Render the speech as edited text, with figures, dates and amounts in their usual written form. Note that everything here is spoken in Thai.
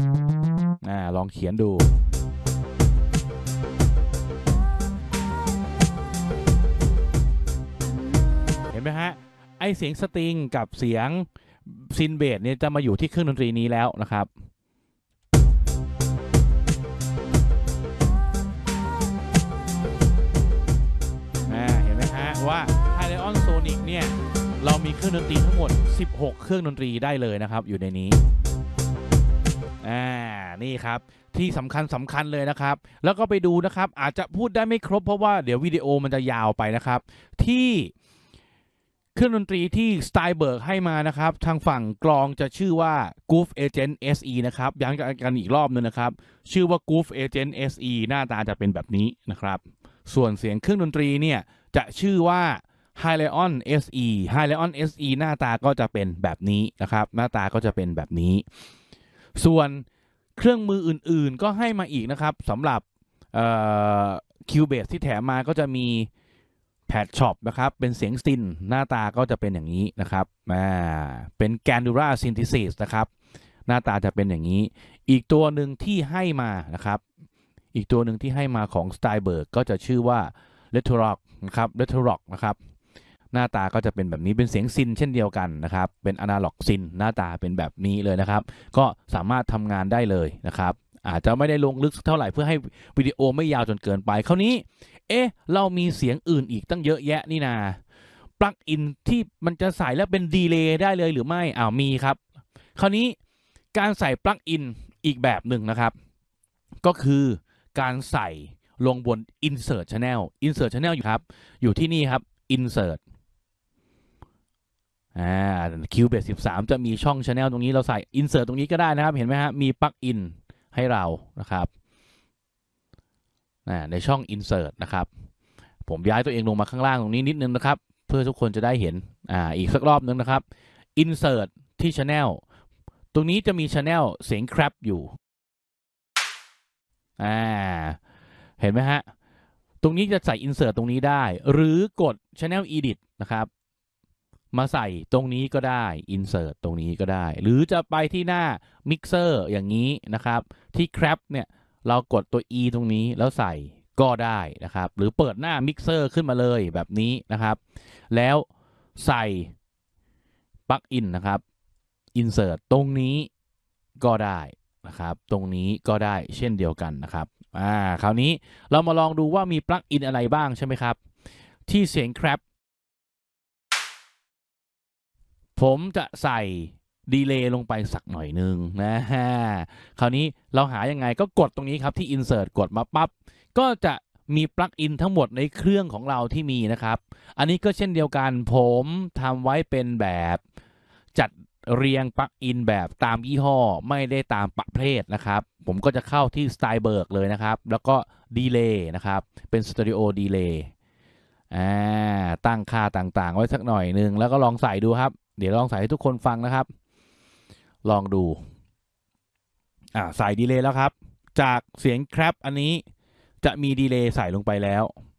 ลองเขียนดูเห็นไหมฮะไอเสียงสตริงกับเสียงซินเบสเนี่ยจะมาอยู่ที่เครื่องดนตรีนี้แล้วนะครับเห็นไหมฮะว่า Hyliion Sonic เนี่ยเรามีเครื่องดนตรีทั้งหมด16เครื่องดนตรีได้เลยนะครับอยู่ในนี้นี่ครับที่สำคัญเลยนะครับแล้วก็ไปดูนะครับอาจจะพูดได้ไม่ครบเพราะว่าเดี๋ยววิดีโอมันจะยาวไปนะครับที่เครื่องดนตรีที่ Steinberg ให้มานะครับทางฝั่งกลองจะชื่อว่า Groove Agent SE นะครับย้ำกันอีกรอบนึงนะครับชื่อว่า Groove Agent SE หน้าตาจะเป็นแบบนี้นะครับส่วนเสียงเครื่องดนตรีเนี่ยจะชื่อว่า Hyliion SE Hyliion SE หน้าตาก็จะเป็นแบบนี้นะครับหน้าตาก็จะเป็นแบบนี้ส่วนเครื่องมืออื่นๆก็ให้มาอีกนะครับสำหรับCubase ที่แถมมาก็จะมีแพดช็อปนะครับเป็นเสียงซินหน้าตาก็จะเป็นอย่างนี้นะครับเป็น Gandura Synthesis นะครับหน้าตาจะเป็นอย่างนี้อีกตัวหนึ่งที่ให้มานะครับอีกตัวหนึ่งที่ให้มาของ Steinberg ก็จะชื่อว่า Retrock นะครับ Retrock นะครับหน้าตาก็จะเป็นแบบนี้เป็นเสียงซินเช่นเดียวกันนะครับเป็นอนาล็อกซินหน้าตาเป็นแบบนี้เลยนะครับก็สามารถทำงานได้เลยนะครับอาจจะไม่ได้ลงลึกเท่าไหร่เพื่อให้วิดีโอไม่ยาวจนเกินไปคราวนี้เรามีเสียงอื่นอีกตั้งเยอะแยะนี่นาปลั๊กอินที่มันจะใส่แล้วเป็นดีเลย์ได้เลยหรือไม่มีครับคราวนี้การใส่ปลั๊กอินอีกแบบหนึ่งนะครับก็คือการใส่ลงบน Insert Channel Insert Channel อยู่ครับอยู่ที่นี่ครับ Insert Cubase 13จะมีช่อง Channel ตรงนี้เราใส่ Insert ตรงนี้ก็ได้นะครับเห็นไหมฮะมีปลั๊กอินให้เรานะครับในช่อง Insert นะครับผมย้ายตัวเองลงมาข้างล่างตรงนี้นิดนึงนะครับเพื่อทุกคนจะได้เห็นอีกสักรอบนึงนะครับ Insert ที่ Channel ตรงนี้จะมี Channel เสียง Crap อยู่เห็นไหมฮะตรงนี้จะใส่ Insert ตรงนี้ได้หรือกด Channel Edit นะครับมาใส่ตรงนี้ก็ได้ Insert ตรงนี้ก็ได้หรือจะไปที่หน้า Mixer อย่างนี้นะครับที่ Crap เนี่ยเรากดตัว E ตรงนี้แล้วใส่ก็ได้นะครับหรือเปิดหน้า Mixer ขึ้นมาเลยแบบนี้นะครับแล้วใส่ปลั๊กอินนะครับ Insert ตรงนี้ก็ได้นะครับตรงนี้ก็ได้เช่นเดียวกันนะครับคราวนี้เรามาลองดูว่ามีปลั๊กอินอะไรบ้างใช่ไหมครับที่เสียง Crap ผมจะใส่ดีเลย์ลงไปสักหน่อยนึงนะฮะคราวนี้เราหายังไงก็กดตรงนี้ครับที่ Insert กดมาปั๊บก็จะมีปลั๊กอินทั้งหมดในเครื่องของเราที่มีนะครับอันนี้ก็เช่นเดียวกันผมทำไว้เป็นแบบจัดเรียงปลั๊กอินแบบตามยี่ห้อไม่ได้ตามประเภทนะครับผมก็จะเข้าที่ Steinberg เลยนะครับแล้วก็ดีเลย์นะครับเป็น Stereo Delay ตั้งค่าต่างๆไว้สักหน่อยนึงแล้วก็ลองใส่ดูครับเดี๋ยวลองใส่ให้ทุกคนฟังนะครับลองดูใส่ดีเลย์แล้วครับจากเสียงแครปอันนี้จะมีดีเลย์ใส่ลงไปแล้ว